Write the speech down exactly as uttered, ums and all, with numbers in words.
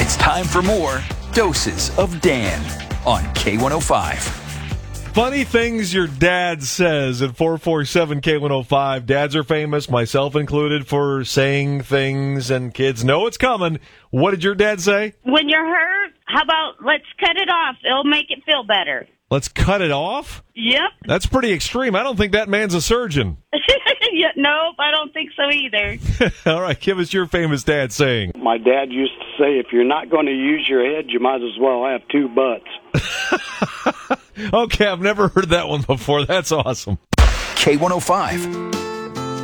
It's time for more Doses of Dan on K one oh five. Funny things your dad says at four four seven K one oh five. Dads are famous, myself included, for saying things, and kids know it's coming. What did your dad say? When you're hurt, how about let's cut it off? It'll make it feel better. Let's cut it off? Yep. That's pretty extreme. I don't think that man's a surgeon. Yeah, nope, I don't think so either. All right, give us your famous dad saying. My dad used to say, if you're not going to use your head, you might as well have two butts. Okay, I've never heard that one before. That's awesome. K one oh five.